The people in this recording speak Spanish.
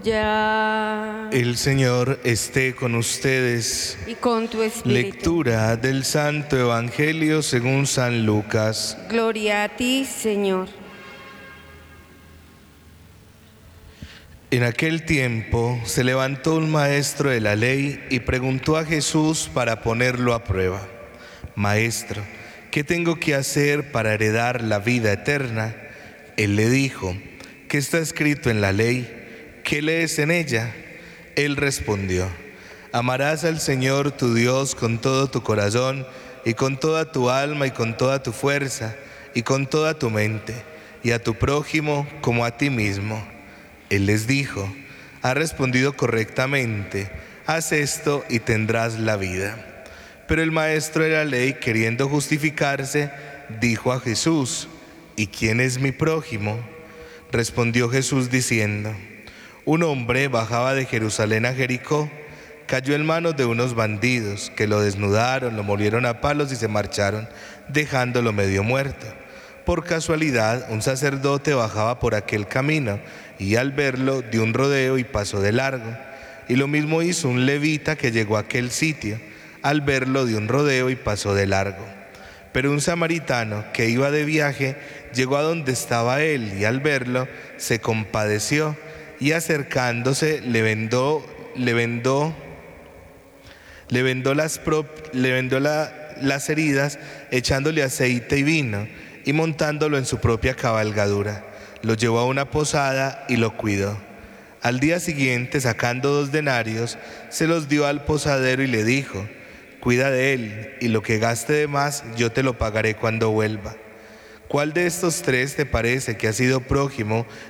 Ya. El Señor esté con ustedes. Y con tu espíritu. Lectura del Santo Evangelio según San Lucas. Gloria a ti, Señor. En aquel tiempo se levantó un maestro de la ley y preguntó a Jesús para ponerlo a prueba: Maestro, ¿qué tengo que hacer para heredar la vida eterna? Él le dijo: ¿qué está escrito en la ley? ¿Qué lees en ella? Él respondió: amarás al Señor tu Dios con todo tu corazón y con toda tu alma y con toda tu fuerza y con toda tu mente, y a tu prójimo como a ti mismo. Él les dijo: has respondido correctamente, haz esto y tendrás la vida. Pero el maestro de la ley, queriendo justificarse, dijo a Jesús: ¿y quién es mi prójimo? Respondió Jesús diciendo: un hombre bajaba de Jerusalén a Jericó, cayó en manos de unos bandidos que lo desnudaron, lo molieron a palos y se marcharon, dejándolo medio muerto. Por casualidad, un sacerdote bajaba por aquel camino y al verlo dio un rodeo y pasó de largo. Y lo mismo hizo un levita que llegó a aquel sitio. Al verlo dio un rodeo y pasó de largo. Pero un samaritano que iba de viaje llegó a donde estaba él y al verlo se compadeció y acercándose le vendó las heridas, echándole aceite y vino y montándolo en su propia cabalgadura. Lo llevó a una posada y lo cuidó. Al día siguiente, sacando 2 denarios, se los dio al posadero y le dijo: cuida de él, y lo que gaste de más yo te lo pagaré cuando vuelva. ¿Cuál de estos 3 te parece que ha sido prójimo